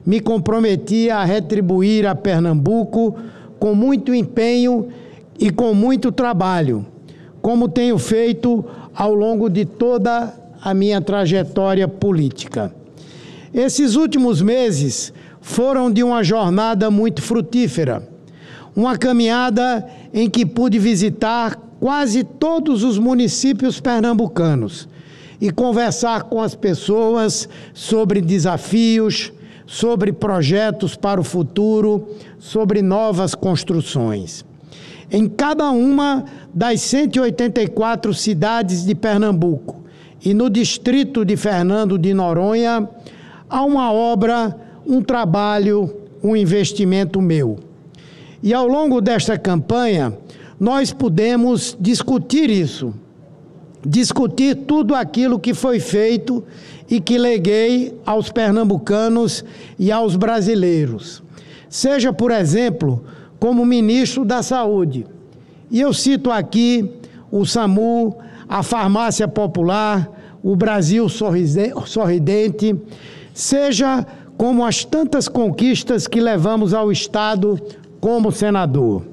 me comprometi a retribuir a Pernambuco com muito empenho e com muito trabalho, como tenho feito ao longo de toda a minha trajetória política. Esses últimos meses foram de uma jornada muito frutífera, uma caminhada em que pude visitar quase todos os municípios pernambucanos e conversar com as pessoas sobre desafios, sobre projetos para o futuro, sobre novas construções. Em cada uma das 184 cidades de Pernambuco e no distrito de Fernando de Noronha, há uma obra, um trabalho, um investimento meu. E ao longo desta campanha, nós pudemos discutir isso, discutir tudo aquilo que foi feito e que leguei aos pernambucanos e aos brasileiros. Seja, por exemplo, como ministro da Saúde. E eu cito aqui o SAMU, a Farmácia Popular, o Brasil Sorridente, seja como as tantas conquistas que levamos ao Estado como senador.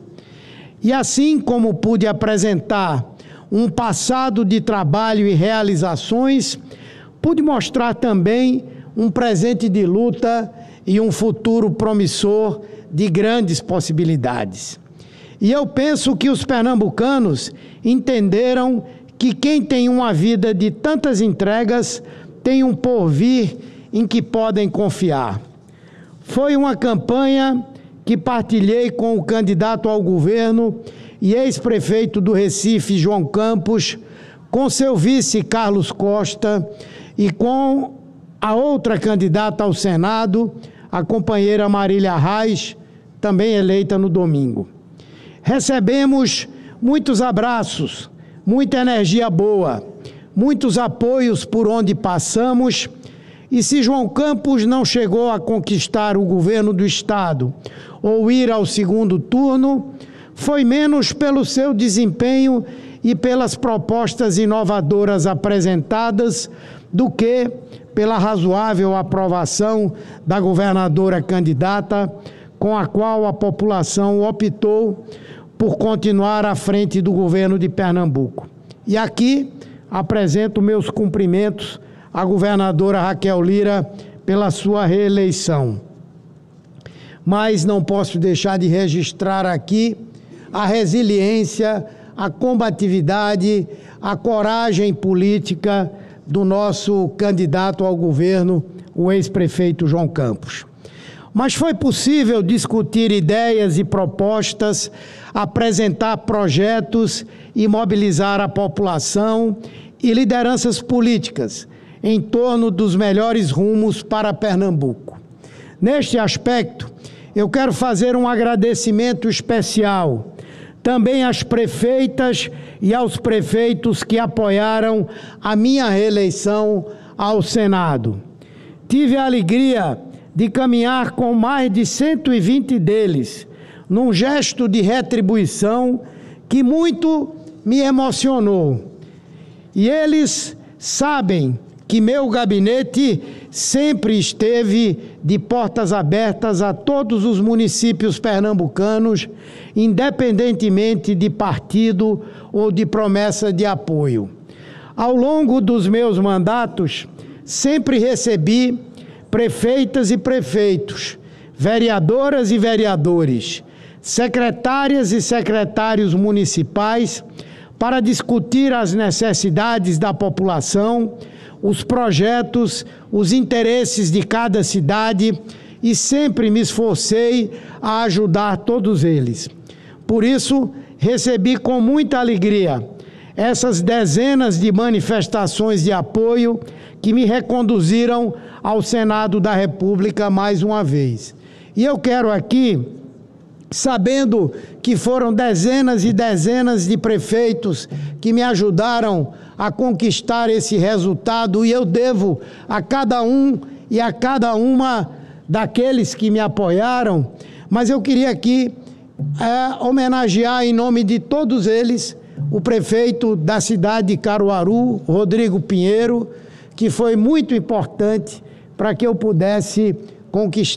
E assim como pude apresentar um passado de trabalho e realizações, pude mostrar também um presente de luta e um futuro promissor de grandes possibilidades. E eu penso que os pernambucanos entenderam que quem tem uma vida de tantas entregas tem um porvir em que podem confiar. Foi uma campanha que partilhei com o candidato ao governo e ex-prefeito do Recife, João Campos, com seu vice, Carlos Costa, e com a outra candidata ao Senado, a companheira Marília Reis, também eleita no domingo. Recebemos muitos abraços, muita energia boa, muitos apoios por onde passamos, e se João Campos não chegou a conquistar o governo do Estado ou ir ao segundo turno, foi menos pelo seu desempenho e pelas propostas inovadoras apresentadas do que pela razoável aprovação da governadora candidata, com a qual a população optou por continuar à frente do governo de Pernambuco. E aqui apresento meus cumprimentos à governadora Raquel Lira pela sua reeleição. Mas não posso deixar de registrar aqui a resiliência, a combatividade, a coragem política do nosso candidato ao governo, o ex-prefeito João Campos. Mas foi possível discutir ideias e propostas, apresentar projetos e mobilizar a população e lideranças políticas em torno dos melhores rumos para Pernambuco. Neste aspecto, eu quero fazer um agradecimento especial também às prefeitas e aos prefeitos que apoiaram a minha reeleição ao Senado. Tive a alegria de caminhar com mais de 120 deles, num gesto de retribuição que muito me emocionou. E eles sabem que meu gabinete sempre esteve de portas abertas a todos os municípios pernambucanos, independentemente de partido ou de promessa de apoio. Ao longo dos meus mandatos, sempre recebi prefeitas e prefeitos, vereadoras e vereadores, secretárias e secretários municipais para discutir as necessidades da população, os projetos, os interesses de cada cidade e sempre me esforcei a ajudar todos eles. Por isso, recebi com muita alegria essas dezenas de manifestações de apoio que me reconduziram ao Senado da República mais uma vez. E eu quero aqui, sabendo que foram dezenas e dezenas de prefeitos que me ajudaram a conquistar esse resultado, e eu devo a cada um e a cada uma daqueles que me apoiaram, mas eu queria aqui homenagear em nome de todos eles o prefeito da cidade de Caruaru, Rodrigo Pinheiro, que foi muito importante para que eu pudesse conquistar